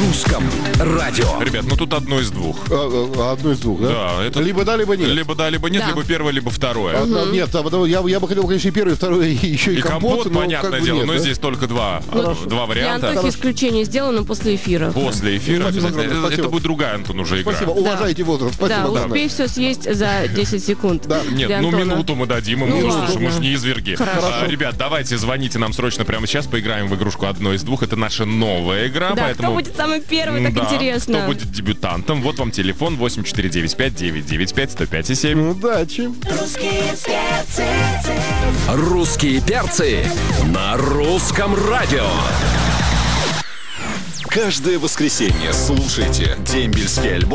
русском радио. Ребят, ну тут одно из двух. Одно из двух, да? Да, это... Либо да, либо нет. Либо да, либо нет, Да. либо первое, либо второе. Нет, я бы хотел, конечно, и первый, и второй, и еще и И компот. компот, но понятное как бы дело, нет, но да? здесь только два Я варианта. Антохе исключение сделаю, но после эфира. После эфира Спасибо обязательно. огромное, Это спасибо. будет другая, Антон, уже игра. Спасибо, уважайте возраст. Да, Спасибо, успей все съесть за 10 секунд. Да. Нет, для ну Антона. минуту мы дадим ему. Ну Ну, ладно. слушай, мы же не изверги. Хорошо. Ребят, давайте звоните нам срочно прямо сейчас, поиграем в игрушку одно из двух. Это наша новая игра, Да, поэтому... кто будет самый первый, так Да, интересно. кто будет дебютантом. Вот вам телефон 8495-995-105-7. Удачи. Русские перцы на русском радио. Каждое воскресенье слушайте дембельский альбом